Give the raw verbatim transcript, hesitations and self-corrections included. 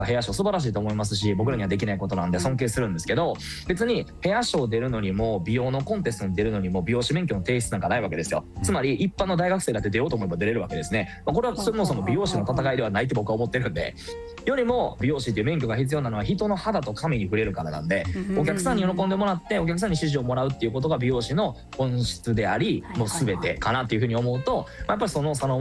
ヘアショー素晴らしいと思いますし、僕らにはできないことなんで尊敬するんですけど、別にヘアショー出るのにも美容のコンテストに出るのにも美容師免許の提出なんかないわけですよ。つまり一般の大学生だって出ようと思えば出れるわけですね。まあ、これはそもそも美容師の戦いではないって僕は思ってるんで、よりも美容師っていう免許が必要なのは人の肌と髪に触れるからなんで、お客さんに喜んでもらってお客さんに支持をもらうっていうことが美容師の本質であり、もう全てかなっていうふうに思うと、やっぱりその差の